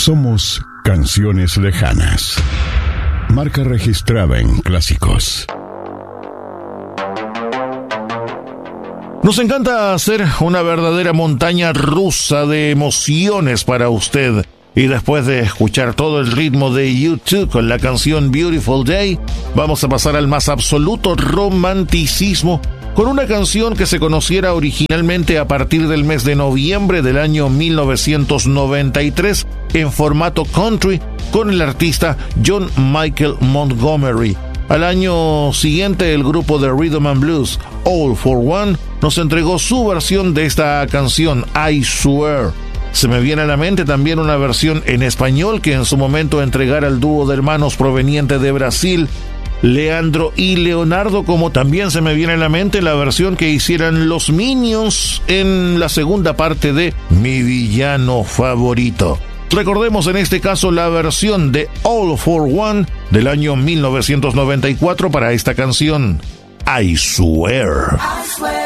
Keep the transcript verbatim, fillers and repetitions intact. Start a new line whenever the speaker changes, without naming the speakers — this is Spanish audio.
Somos Canciones Lejanas. Marca registrada en Clásicos.
Nos encanta hacer una verdadera montaña rusa de emociones para usted. Y después de escuchar todo el ritmo de U dos con la canción Beautiful Day, vamos a pasar al más absoluto romanticismo con una canción que se conociera originalmente a partir del mes de noviembre del año mil novecientos noventa y tres en formato country con el artista John Michael Montgomery. Al año siguiente, el grupo de Rhythm and Blues, All for One, nos entregó su versión de esta canción, I Swear. Se me viene a la mente también una versión en español que en su momento entregara el dúo de hermanos proveniente de Brasil, Leandro y Leonardo, como también se me viene a la mente la versión que hicieran los Minions en la segunda parte de Mi Villano Favorito. Recordemos en este caso la versión de All for One del año mil novecientos noventa y cuatro para esta canción, I Swear. I swear.